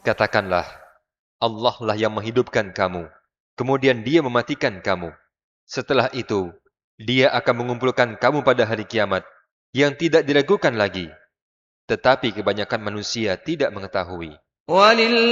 Katakanlah, Allah lah yang menghidupkan kamu, kemudian Dia mematikan kamu. Setelah itu, Dia akan mengumpulkan kamu pada hari kiamat, yang tidak diragukan lagi. Tetapi kebanyakan manusia tidak mengetahui.